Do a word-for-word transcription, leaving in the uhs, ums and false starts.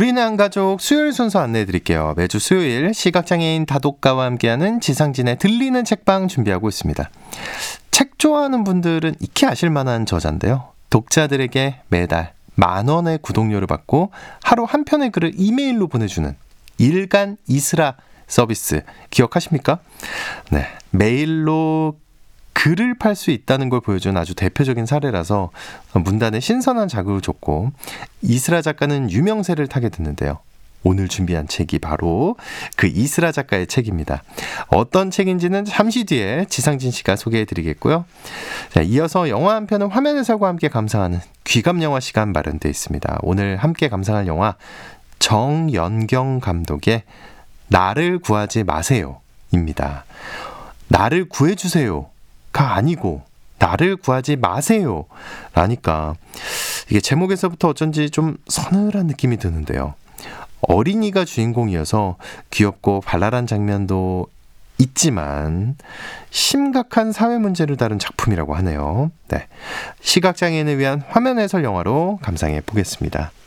우리는 한 가족 수요일 순서 안내해 드릴게요. 매주 수요일 시각장애인 다독가와 함께하는 지상진의 들리는 책방 준비하고 있습니다. 책 좋아하는 분들은 익히 아실 만한 저자인데요. 독자들에게 매달 만 원의 구독료를 받고 하루 한 편의 글을 이메일로 보내주는 일간 이스라 서비스 기억하십니까? 네, 메일로 글을 팔 수 있다는 걸 보여준 아주 대표적인 사례라서 문단에 신선한 자극을 줬고 이스라 작가는 유명세를 타게 됐는데요. 오늘 준비한 책이 바로 그 이스라 작가의 책입니다. 어떤 책인지는 잠시 뒤에 지상진 씨가 소개해드리겠고요. 자, 이어서 영화 한 편은 화면 해설과 함께 감상하는 귀감영화 시간 마련되어 있습니다. 오늘 함께 감상할 영화 정연경 감독의 나를 구하지 마세요입니다. 나를 구해주세요 가 아니고 나를 구하지 마세요 라니까 이게 제목에서부터 어쩐지 좀 서늘한 느낌이 드는데요. 어린이가 주인공이어서 귀엽고 발랄한 장면도 있지만 심각한 사회 문제를 다룬 작품이라고 하네요. 네, 시각장애인을 위한 화면 해설 영화로 감상해 보겠습니다.